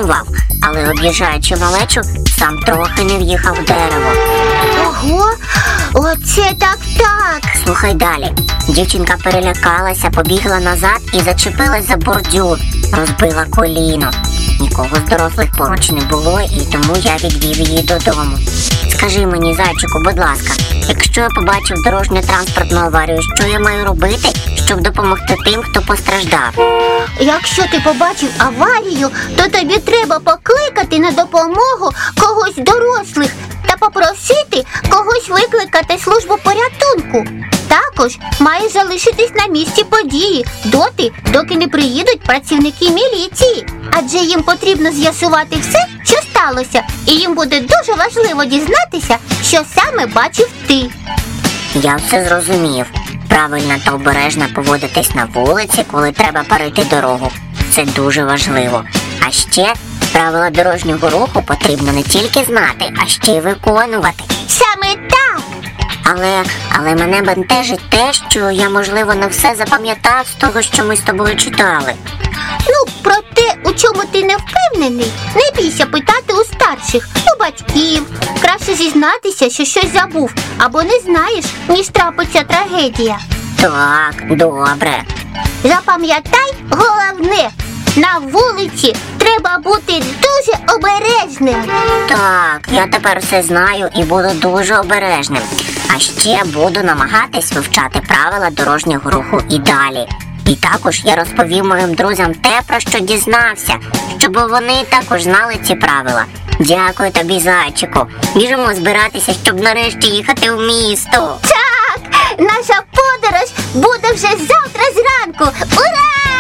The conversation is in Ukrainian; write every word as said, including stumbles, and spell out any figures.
спланував, але об'їжджаючи малечу, сам трохи не в'їхав в дерево. Ого, оце так-так. Слухай далі. Дівчинка перелякалася, побігла назад і зачепилась за бордюр, розбила коліно. Нікого з дорослих поруч не було, і тому я відвів її додому. Скажи мені, зайчику, будь ласка, якщо я побачив дорожньо-транспортну аварію, що я маю робити, щоб допомогти тим, хто постраждав? Якщо ти побачив аварію, то тобі треба покликати на допомогу когось з дорослих та попросити когось викликати службу порятунку. Також маєш залишитись на місці події доти, доки не приїдуть працівники міліції. Адже їм потрібно з'ясувати все, що сталося, і їм буде дуже важливо дізнатися, що саме бачив ти. Я все зрозумів. Правильно та обережно поводитись на вулиці, коли треба перейти дорогу. Це дуже важливо. А ще правила дорожнього руху потрібно не тільки знати, а ще й виконувати. Саме так! Але, але мене бентежить те, що я, можливо, не все запам'ятав з того, що ми з тобою читали. Ну, про те, у чому ти не впевнений, не бійся питати у старших, у батьків. Краще зізнатися, що щось забув, або не знаєш, ніж трапиться трагедія. Так, добре. Запам'ятай головне, на вулиці треба бути дуже обережним. Так, я тепер все знаю і буду дуже обережним. А ще буду намагатись вивчати правила дорожнього руху і далі. І також я розповім моїм друзям те, про що дізнався, щоб вони також знали ці правила. Дякую тобі, зайчику. Біжимо збиратися, щоб нарешті їхати в місто. Так, наша подорож буде вже завтра зранку. Ура!